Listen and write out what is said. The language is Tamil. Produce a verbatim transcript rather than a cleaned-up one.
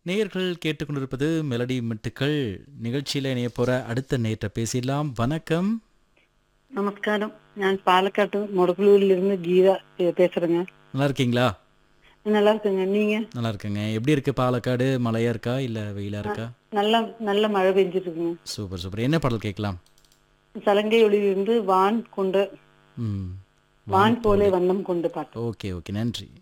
நேயர்கள் கேட்டுக்கொண்டிருப்பது மெலடி மிட்டுக்கள் நிகழ்ச்சியில் இணைய போற அடுத்த நேற்ற பேசிடலாம். வணக்கம். நமஸ்காரம். நான் பாலக்காட்டு மொடக்குளூர்ல இருந்து கீதா பே- பேசுறேங்க. நல்லா இருக்கீங்களா? நல்லா இருக்குங்க. நீங்க? நல்லா இருக்குங்க. எப்படி இருக்கு பாலக்காடு? மழையா இருக்கா இல்ல வெயிலா இருக்கா? நல்லா நல்ல மழை பெஞ்சிட்டு இருக்குங்க. Super super. என்ன பாடல் கேட்கலாம்? சலங்கை ஒளியிலிருந்து வான் கொண்ட ம். வான் வான் போலே போலே. வண்ணம் கொண்டு பாட்டு. ஓகே ஓகே நன்றி.